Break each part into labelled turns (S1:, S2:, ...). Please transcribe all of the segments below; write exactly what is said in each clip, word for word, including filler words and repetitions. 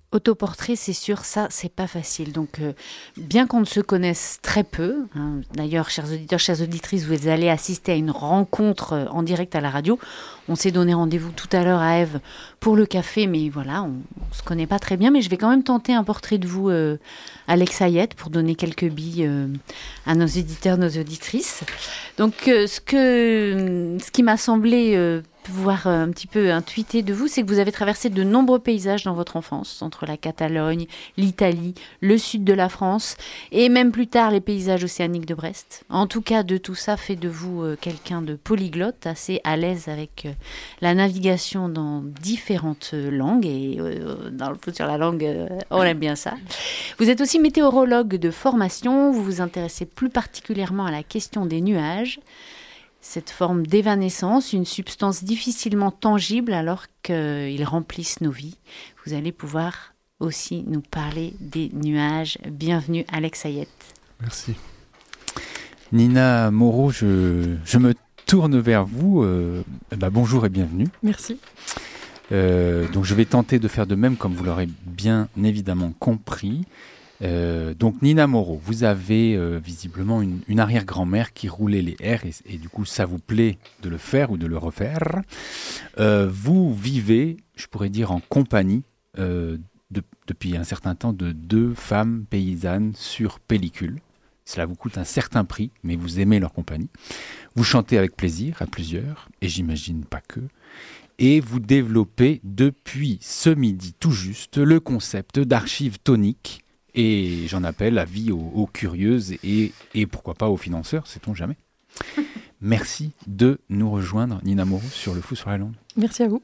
S1: Autoportrait, c'est sûr, ça, c'est pas facile. Donc, euh, bien qu'on ne se connaisse très peu, hein, d'ailleurs, chers auditeurs, chères auditrices, vous allez assister à une rencontre euh, en direct à la radio. On s'est donné rendez-vous tout à l'heure à Ève pour le café, mais voilà, on, on se connaît pas très bien. Mais je vais quand même tenter un portrait de vous, euh, Alex Hayet, pour donner quelques billes euh, à nos auditeurs, nos auditrices. Donc, euh, ce que, ce qui m'a semblé euh, pouvoir un petit peu intuiter de vous, c'est que vous avez traversé de nombreux paysages dans votre enfance, entre la Catalogne, l'Italie, le sud de la France, et même plus tard les paysages océaniques de Brest. En tout cas, de tout ça fait de vous euh, quelqu'un de polyglotte, assez à l'aise avec euh, la navigation dans différentes euh, langues, et euh, dans le foot sur la langue, euh, on aime bien ça. Vous êtes aussi météorologue de formation, vous vous intéressez plus particulièrement à la question des nuages, cette forme d'évanescence, une substance difficilement tangible alors qu'ils remplissent nos vies. Vous allez pouvoir aussi nous parler des nuages. Bienvenue Alex Hayet.
S2: Merci. Nina Moreau, je, je me tourne vers vous. Euh, bah bonjour et bienvenue.
S3: Merci.
S2: Euh, donc je vais tenter de faire de même comme vous l'aurez bien évidemment compris. Euh, donc Nina Moreau, vous avez euh, visiblement une, une arrière-grand-mère qui roulait les R et, et du coup ça vous plaît de le faire ou de le refaire. Euh, vous vivez, je pourrais dire en compagnie euh, de, depuis un certain temps de deux femmes paysannes sur pellicule. Cela vous coûte un certain prix, mais vous aimez leur compagnie. Vous chantez avec plaisir à plusieurs, et j'imagine pas que. Et vous développez depuis ce midi tout juste le concept d'archives toniques. Et j'en appelle avis aux, aux curieuses et, et pourquoi pas aux financeurs, sait-on jamais. Merci de nous rejoindre, Nina Moreau, sur Le Fou sur la Langue.
S3: Merci à vous.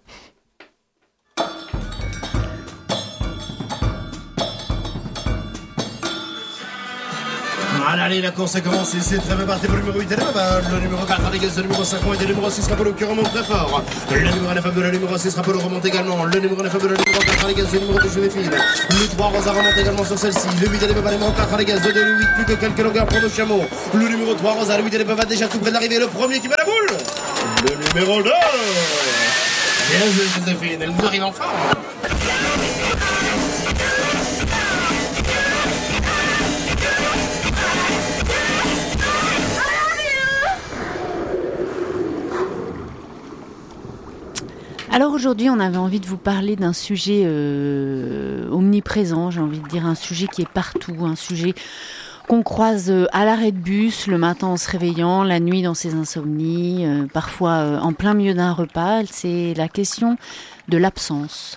S4: Allez, la course a commencé, c'est très bien parti pour le numéro huit, elle est pas mal. Le numéro quatre, les gars, le numéro cinq, et le numéro six, Rapolo qui remonte très fort. Le numéro neuf, le numéro six, Rapolo remonte également. Le numéro neuf, le numéro quatre, les gars, le numéro deux, Joséphine. Le trois, Rosa remonte également sur celle-ci. Le huit, elle est pas mal, le numéro quatre, les gars, le huit, plus que quelques longueurs pour nos chameaux. Le numéro trois, Rosa, le huit, elle est pas mal, déjà tout près de l'arrivée. Le premier qui va la boule. Le numéro deux. Bien joué, Joséphine, elle nous arrive en forme.
S1: Alors aujourd'hui, on avait envie de vous parler d'un sujet euh, omniprésent, j'ai envie de dire un sujet qui est partout, un sujet qu'on croise à l'arrêt de bus, le matin en se réveillant, la nuit dans ses insomnies, euh, parfois euh, en plein milieu d'un repas. C'est la question de l'absence.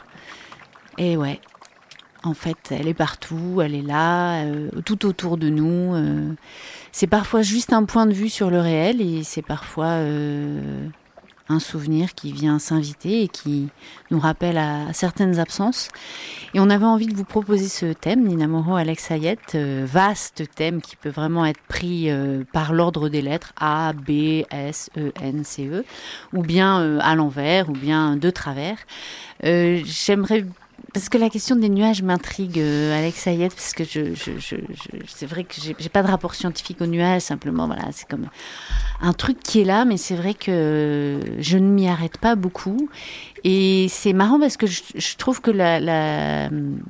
S1: Et ouais, en fait, elle est partout, elle est là, euh, tout autour de nous. Euh, c'est parfois juste un point de vue sur le réel et c'est parfois... Euh, un souvenir qui vient s'inviter et qui nous rappelle à certaines absences. Et on avait envie de vous proposer ce thème, Nina Moreau, Alex Hayet, euh, vaste thème qui peut vraiment être pris euh, par l'ordre des lettres A, B, S, E, N, C, E, ou bien euh, à l'envers, ou bien de travers. Euh, j'aimerais... Parce que la question des nuages m'intrigue, euh, Alex Hayet, parce que je, je, je, je, c'est vrai que j'ai, j'ai pas de rapport scientifique aux nuages, simplement, voilà, c'est comme un truc qui est là, mais c'est vrai que je ne m'y arrête pas beaucoup. Et c'est marrant parce que je, je trouve que la, la,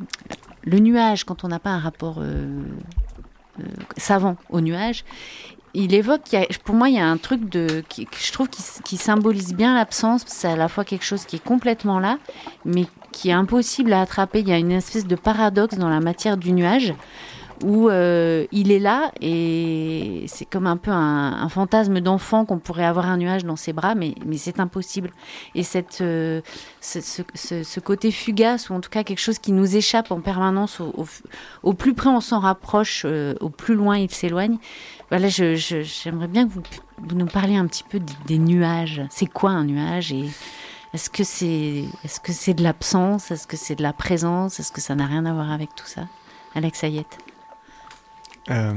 S1: le nuage, quand on n'a pas un rapport euh, euh, savant au nuage, il évoque, il y a, pour moi, il y a un truc de, qui, que je trouve qui, qui symbolise bien l'absence. C'est à la fois quelque chose qui est complètement là, mais qui est impossible à attraper. Il y a une espèce de paradoxe dans la matière du nuage où euh, il est là et c'est comme un peu un, un fantasme d'enfant qu'on pourrait avoir un nuage dans ses bras, mais, mais c'est impossible. Et cette, euh, ce, ce, ce, ce côté fugace, ou en tout cas quelque chose qui nous échappe en permanence, au, au, au plus près on s'en rapproche, euh, au plus loin il s'éloigne. Voilà, je, je, j'aimerais bien que vous, vous nous parliez un petit peu des, des nuages. C'est quoi un nuage et est-ce que c'est, est-ce que c'est de l'absence? Est-ce que c'est de la présence? Est-ce que ça n'a rien à voir avec tout ça? Alex Hayet.
S5: Euh...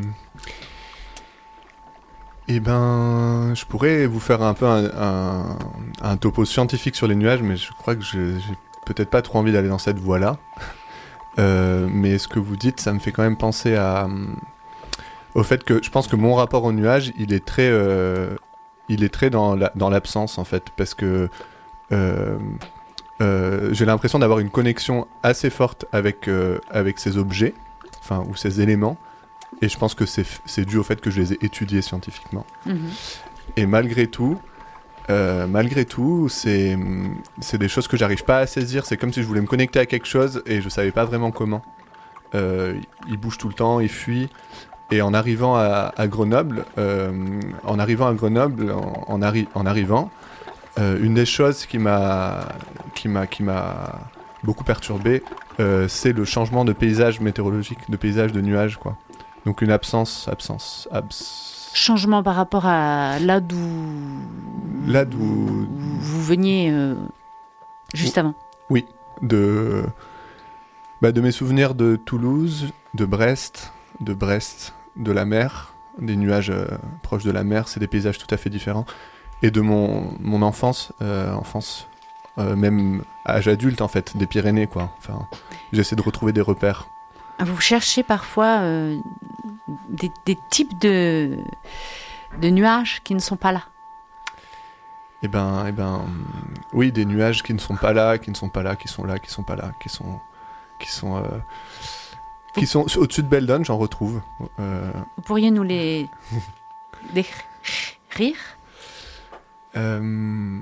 S5: Eh ben, je pourrais vous faire un peu un, un, un topo scientifique sur les nuages, mais je crois que je, j'ai peut-être pas trop envie d'aller dans cette voie-là. Euh, mais ce que vous dites, ça me fait quand même penser à, au fait que je pense que mon rapport au nuage, il est très, euh, il est très dans, la, dans l'absence en fait, parce que euh, euh, j'ai l'impression d'avoir une connexion assez forte avec, euh, avec ces objets, enfin, ou ces éléments, et je pense que c'est, c'est dû au fait que je les ai étudiés scientifiquement. Mmh. Et malgré tout, euh, malgré tout, c'est, c'est des choses que j'arrive pas à saisir, c'est comme si je voulais me connecter à quelque chose et je savais pas vraiment comment. Euh, il bouge tout le temps, il fuit. Et en arrivant à, à Grenoble, euh, en arrivant à Grenoble, en, en, arri- en arrivant, euh, une des choses qui m'a, qui m'a, qui m'a beaucoup perturbé, euh, c'est le changement de paysage météorologique, de paysage de nuages, quoi. Donc une absence, absence, abs.
S1: Changement par rapport à là d'où.
S5: Là d'où.
S1: Vous veniez euh, juste avant.
S5: Oui, de. Bah, de mes souvenirs de Toulouse, de Brest. de Brest, de la mer, des nuages euh, proches de la mer, c'est des paysages tout à fait différents. Et de mon, mon enfance, euh, enfance euh, même âge adulte en fait, des Pyrénées quoi. Enfin, j'essaie de retrouver des repères.
S1: Vous cherchez parfois euh, des, des types de, de nuages qui ne sont pas là.
S5: Eh ben, eh ben, oui, des nuages qui ne sont pas là, qui ne sont pas là, qui sont là, qui sont pas là, qui sont, qui sont. Euh, Qui sont au-dessus de Beldon, j'en retrouve. Euh...
S1: Vous pourriez nous les décrire
S5: euh...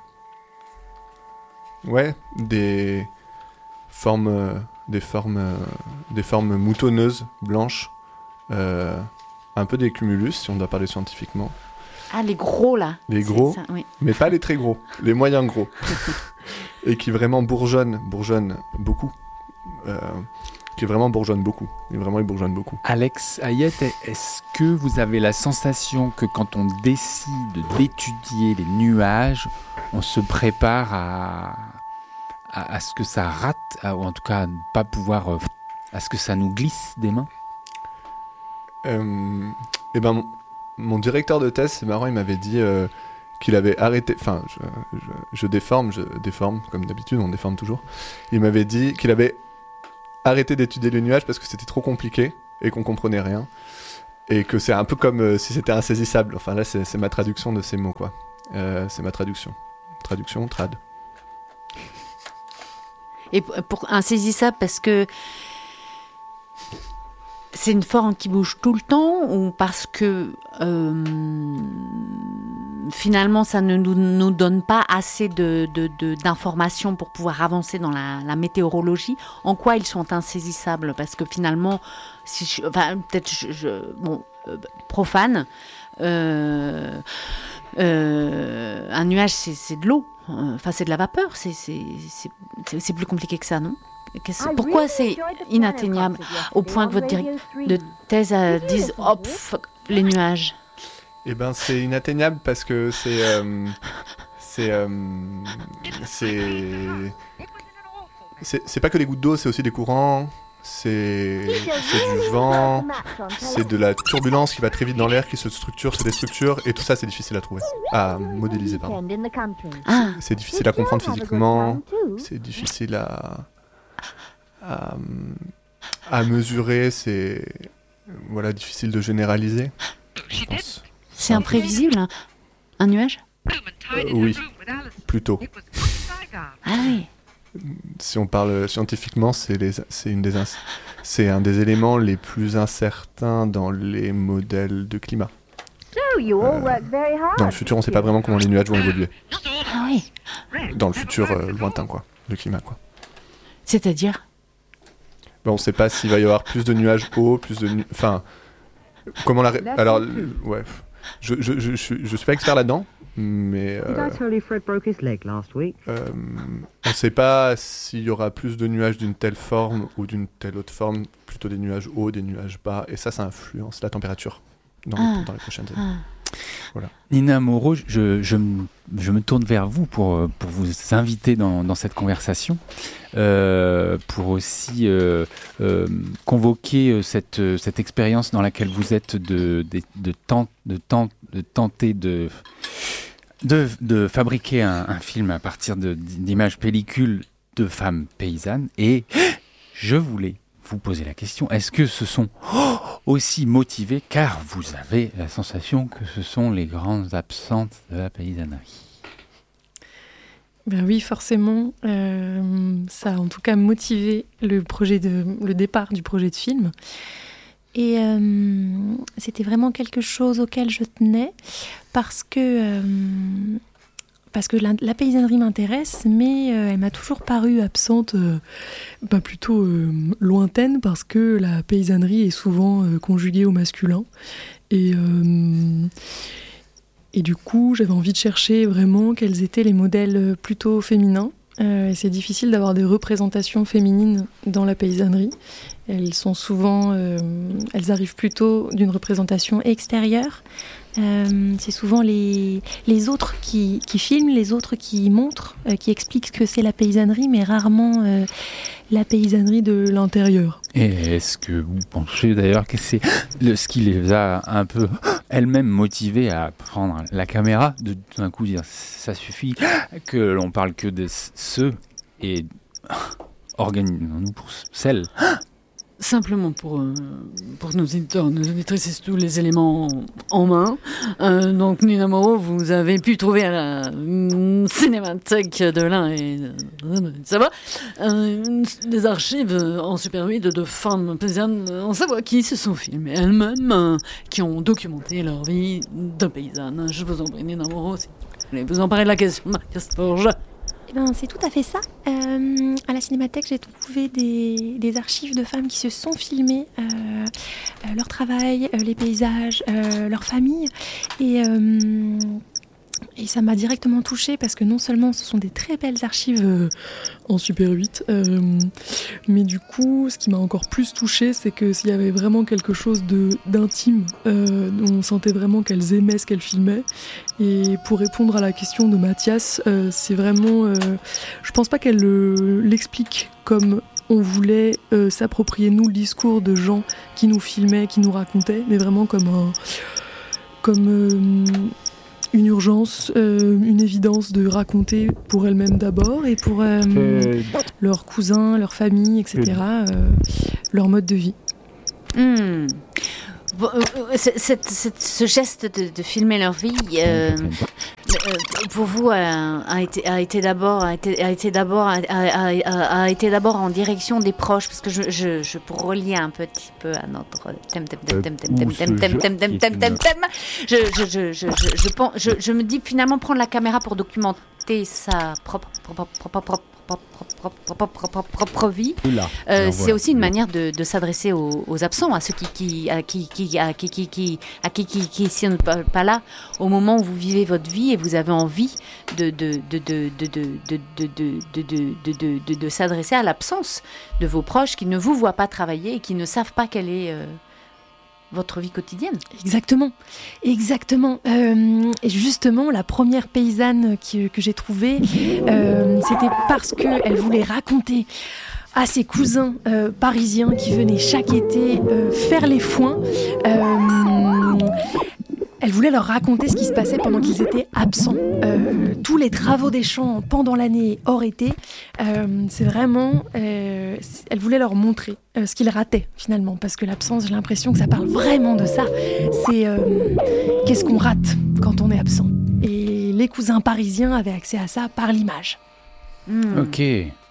S5: Ouais, des formes, euh, des formes, euh, des formes moutonneuses, blanches, euh, un peu des cumulus, si on doit parler scientifiquement.
S1: Ah, les gros là.
S5: Les gros,
S1: ça, oui.
S5: Mais pas les très gros, les moyens gros, et qui vraiment bourgeonnent, bourgeonnent beaucoup. Euh... qui vraiment bourgeonne beaucoup. Et vraiment, il bourgeonne beaucoup.
S2: Alex Hayet, est-ce que vous avez la sensation que quand on décide d'étudier les nuages, on se prépare à, à, à ce que ça rate, à, ou en tout cas à ne pas pouvoir, à ce que ça nous glisse des mains ?
S5: euh, Eh ben, mon, mon directeur de thèse, c'est marrant, il m'avait dit euh, qu'il avait arrêté... Enfin, je, je, je déforme, je déforme, comme d'habitude, on déforme toujours. Il m'avait dit qu'il avait arrêter d'étudier les nuages parce que c'était trop compliqué et qu'on comprenait rien et que c'est un peu comme euh, si c'était insaisissable. Enfin là c'est, c'est ma traduction de ces mots quoi. Euh, c'est ma traduction. Traduction, trad.
S1: Et pour insaisissable parce que c'est une forme qui bouge tout le temps ou parce que euh, finalement ça ne nous, nous donne pas assez de, de, de, d'informations pour pouvoir avancer dans la, la météorologie. En quoi ils sont insaisissables ? Parce que finalement, si je, enfin, peut-être je, je, bon, euh, profane, euh, euh, un nuage c'est, c'est de l'eau, enfin c'est de la vapeur, c'est, c'est, c'est, c'est, c'est plus compliqué que ça, non ? Pourquoi c'est inatteignable au point que votre directeur de thèse dise oh, pff, les nuages ?
S5: Eh ben c'est inatteignable parce que c'est euh, c'est, euh, c'est c'est c'est pas que des gouttes d'eau, c'est aussi des courants, c'est c'est du vent, c'est de la turbulence qui va très vite dans l'air, qui se structure, se déstructure, et tout ça c'est difficile à trouver, à modéliser pardon.
S1: Ah.
S5: C'est difficile à comprendre physiquement, c'est difficile à À, à mesurer, c'est voilà, difficile de généraliser, je pense.
S1: C'est imprévisible, hein, un nuage ?
S5: euh, Oui, plutôt.
S1: Ah oui.
S5: Si on parle scientifiquement, c'est, les, c'est, une des ins- c'est un des éléments les plus incertains dans les modèles de climat. Euh, dans le futur, on ne sait pas vraiment comment les nuages vont évoluer.
S1: Ah oui.
S5: Dans le futur euh, lointain, quoi, le climat, quoi.
S1: C'est-à-dire ?
S5: Ben, on ne sait pas s'il va y avoir plus de nuages hauts, plus de... Nu- enfin, comment la... Ré- Alors, ouais, je, je, je, je, je suis pas expert là-dedans, mais... Euh, euh, on ne sait pas s'il y aura plus de nuages d'une telle forme ou d'une telle autre forme, plutôt des nuages hauts, des nuages bas, et ça, ça influence la température dans,
S1: ah,
S5: les, dans les prochaines années.
S1: Ah.
S2: Voilà. Nina Moreau, je, je, je me tourne vers vous pour, pour vous inviter dans, dans cette conversation, euh, pour aussi euh, euh, convoquer cette, cette expérience dans laquelle vous êtes de, de, de, tent, de, tent, de tenter de, de, de fabriquer un, un film à partir de, d'images pellicules de femmes paysannes. Et je voulais vous poser la question, est-ce que ce sont aussi motivés, car vous avez la sensation que ce sont les grandes absentes de la paysannerie ?
S3: Ben oui, forcément. Euh, ça a en tout cas motivé le, projet de, le départ du projet de film. Et euh, c'était vraiment quelque chose auquel je tenais parce que, euh, parce que la, la paysannerie m'intéresse, mais euh, elle m'a toujours paru absente, euh, bah plutôt euh, lointaine, parce que la paysannerie est souvent euh, conjuguée au masculin. Et... Euh, Et du coup, j'avais envie de chercher vraiment quels étaient les modèles plutôt féminins. Euh, et c'est difficile d'avoir des représentations féminines dans la paysannerie. Elles sont souvent, euh, elles arrivent plutôt d'une représentation extérieure. Euh, c'est souvent les, les autres qui, qui filment, les autres qui montrent, euh, qui expliquent ce que c'est la paysannerie, mais rarement euh, la paysannerie de l'intérieur.
S2: Et est-ce que vous pensez d'ailleurs que c'est le, ce qui les a un peu elles-mêmes motivées à prendre la caméra, de tout d'un coup dire ça suffit que l'on parle que de ceux et organisons-nous pour celles.
S1: Simplement pour, euh, pour nos éditeurs, nos auditrices, c'est tous les éléments en main. Euh, donc Nina Moreau, vous avez pu trouver à la mm, Cinémathèque de l'Ain et de Savoie euh, des archives en Super huit de femmes paysannes en Savoie qui se sont filmées elles-mêmes, euh, qui ont documenté leur vie de paysanne. Je vous en prie, Nina Moreau, si vous voulez vous emparer de la question, Mathias Forge.
S3: Eh ben, c'est tout à fait ça. Euh, à la Cinémathèque, j'ai trouvé des, des archives de femmes qui se sont filmées, euh, euh, leur travail, euh, les paysages, euh, leur famille. Et, euh, et ça m'a directement touchée parce que non seulement ce sont des très belles archives euh, en Super huit, euh, mais du coup, ce qui m'a encore plus touchée, c'est que s'il y avait vraiment quelque chose de, d'intime, euh, dont on sentait vraiment qu'elles aimaient ce qu'elles filmaient. Et pour répondre à la question de Mathias, euh, c'est vraiment... Euh, je pense pas qu'elle euh, l'explique comme on voulait euh, s'approprier, nous, le discours de gens qui nous filmaient, qui nous racontaient, mais vraiment comme, un, comme euh, une urgence, euh, une évidence de raconter pour elles-mêmes d'abord, et pour euh, euh... leurs cousins, leur famille, et cetera, euh, leur mode de vie.
S1: Mmh. Bon, euh, cette, cette, cette, ce geste de, de filmer leur vie, euh, euh, pour vous, a, a été, a été d'abord, a été, a été d'abord, a, a, a, a été d'abord en direction des proches, parce que je, je, je pour relier un petit peu à notre thème, thème, thème, thème, thème, thème, thème, thème, thème, thème, thème, thème, thème, je, je, je, je, je, je, pense, je, je me dis finalement prendre la caméra pour documenter sa propre, propre, propre, propre Propre, propre, propre vie, euh, c'est voilà. aussi une manière de, de s'adresser aux, aux absents, à ceux qui qui à qui qui à qui qui qui à qui qui qui sont pas, pas là au moment où vous vivez votre vie et vous avez envie de de de de de de de de de de de de de s'adresser à l'absence de vos proches qui ne vous voient pas travailler et qui ne savent pas quelle est euh, votre vie quotidienne.
S3: Exactement, exactement. Euh, et justement, la première paysanne qui, que j'ai trouvée, euh, c'était parce qu'elle voulait raconter à ses cousins euh, parisiens qui venaient chaque été euh, faire les foins. Euh, Elle voulait leur raconter ce qui se passait pendant qu'ils étaient absents. Euh, tous les travaux des champs pendant l'année hors été, euh, c'est vraiment... Euh, elle voulait leur montrer euh, ce qu'ils rataient finalement, parce que l'absence, j'ai l'impression que ça parle vraiment de ça. C'est euh, qu'est-ce qu'on rate quand on est absent. Et les cousins parisiens avaient accès à ça par l'image.
S2: Mmh. Ok.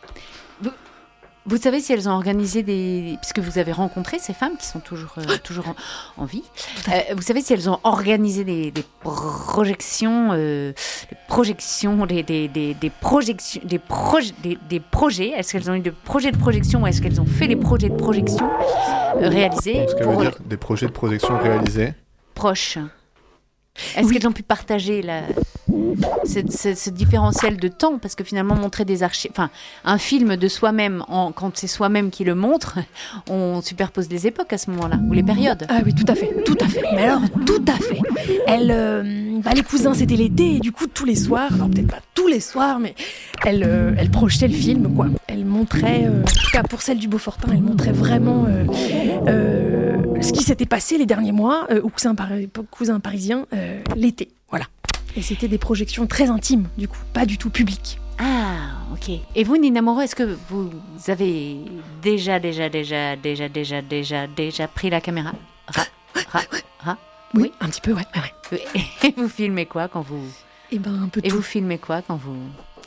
S1: Vous savez si elles ont organisé des... Puisque vous avez rencontré ces femmes qui sont toujours, euh, toujours en, en vie. Euh, vous savez si elles ont organisé des, des projections, euh, des projections, des, des, des, des projections, des, proje- des, des projets. Est-ce qu'elles ont eu des projets de projection ou est-ce qu'elles ont fait les projets de projection euh, réalisés
S5: Ce que
S1: pour...
S5: veut dire des projets de projection réalisés.
S1: Proches. Est-ce oui. qu'elles ont pu partager la... ce, ce, ce différentiel de temps, parce que finalement montrer des archives, enfin un film de soi-même, en, quand c'est soi-même qui le montre, on superpose les époques à ce moment-là, ou les périodes.
S3: Ah oui, tout à fait, tout à fait. Mais alors, tout à fait. Elle, euh, bah, les cousins, c'était l'été, et du coup, tous les soirs, non peut-être pas tous les soirs, mais elle, euh, elle projetait le film, quoi. Elle montrait, euh, en tout cas pour celle du Beaufortin, elle montrait vraiment euh, euh, ce qui s'était passé les derniers mois, euh, aux cousins, par, cousins parisiens, euh, l'été, voilà. Et c'était des projections très intimes, du coup, pas du tout publiques.
S1: Ah, ok. Et vous, Nina Moreau, est-ce que vous avez déjà, déjà, déjà, déjà, déjà, déjà, déjà pris la caméra ? Ra, ra, ra.
S3: Oui, oui, un petit peu, ouais. ouais,
S1: ouais. Et vous filmez quoi quand vous...
S3: Eh ben, un peu
S1: Et
S3: tout.
S1: vous filmez quoi quand vous...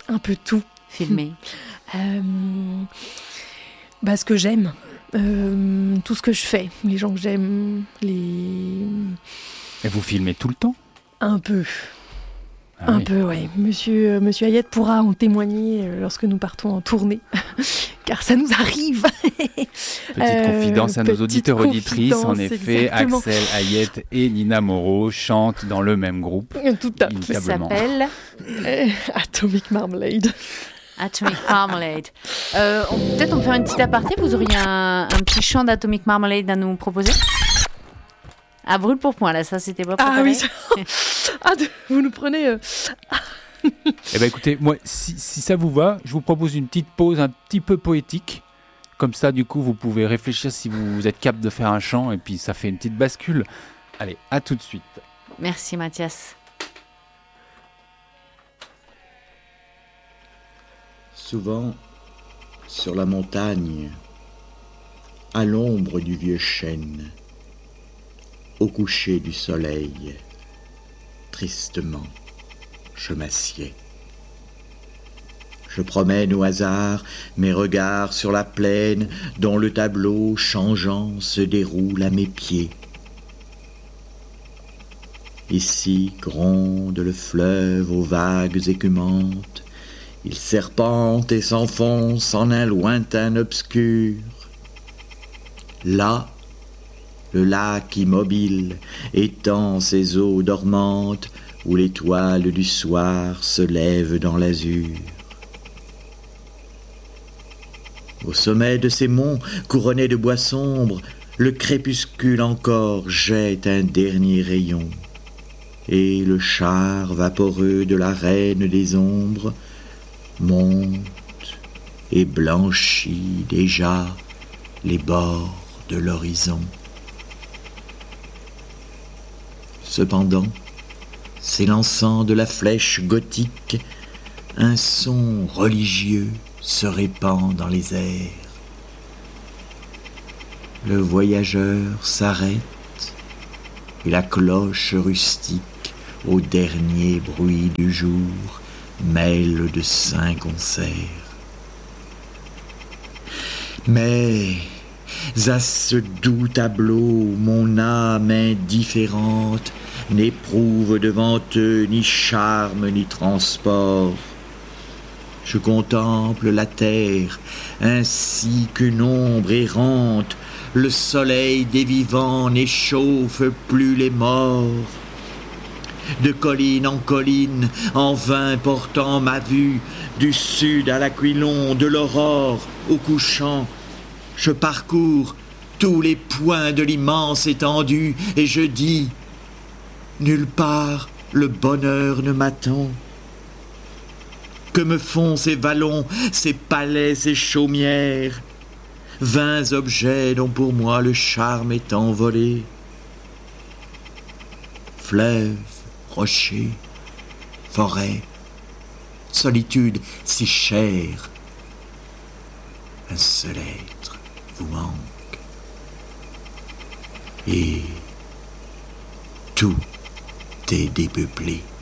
S3: Un peu tout.
S1: filmer?
S3: euh, bah, Ce que j'aime, euh, tout ce que je fais, les gens que j'aime, les...
S2: Et vous filmez tout le temps?
S3: Un peu.
S2: Ah
S3: Un
S2: oui.
S3: peu, oui. Monsieur, euh, Monsieur Hayet pourra en témoigner euh, lorsque nous partons en tournée, car ça nous arrive.
S2: Petite
S3: Euh,
S2: confidence à nos
S3: petite
S2: auditeurs auditrices, en
S3: confidence,
S2: effet,
S3: exactement.
S2: Axel Hayet et Nina Moreau chantent dans le même groupe.
S3: Tout à fait.
S1: Qui
S2: Inévitablement.
S1: s'appelle
S3: Euh, Atomic Marmalade.
S1: Atomic Marmalade. Euh, on- Peut-être on peut faire une petite aparté. Vous auriez un, un petit chant d'Atomic Marmalade à nous proposer? À brûle pour point, là, ça c'était pas préparé.
S3: Ah oui, ça- ah, de- vous nous prenez... euh,
S2: Eh bien écoutez, moi, si, si ça vous va, je vous propose une petite pause un petit peu poétique. Comme ça, du coup, vous pouvez réfléchir si vous êtes capable de faire un chant, et puis ça fait une petite bascule. Allez, à tout de suite.
S1: Merci Mathias.
S6: Souvent, sur la montagne, à l'ombre du vieux chêne, au coucher du soleil, tristement, je m'assieds. Je promène au hasard mes regards sur la plaine dont le tableau changeant se déroule à mes pieds. Ici gronde le fleuve aux vagues écumantes, il serpente et s'enfonce en un lointain obscur. Là, le lac immobile étend ses eaux dormantes où l'étoile du soir se lève dans l'azur. Au sommet de ces monts couronnés de bois sombres, le crépuscule encore jette un dernier rayon. Et le char vaporeux de la reine des ombres monte et blanchit déjà les bords de l'horizon. Cependant, s'élançant de la flèche gothique, un son religieux se répand dans les airs. Le voyageur s'arrête et la cloche rustique, au dernier bruit du jour, mêle de saints concerts. Mais à ce doux tableau, mon âme indifférente n'éprouve devant eux ni charme ni transport. Je contemple la terre ainsi qu'une ombre errante. Le soleil des vivants n'échauffe plus les morts. De colline en colline, en vain portant ma vue, du sud à l'aquilon, de l'aurore au couchant, je parcours tous les points de l'immense étendue et je dis, nulle part le bonheur ne m'attend. Que me font ces vallons, ces palais, ces chaumières? Vains objets dont pour moi le charme est envolé. Fleuve, rocher, forêt, solitude si chère. Un seul être vous manque. Et tout est dépeuplé.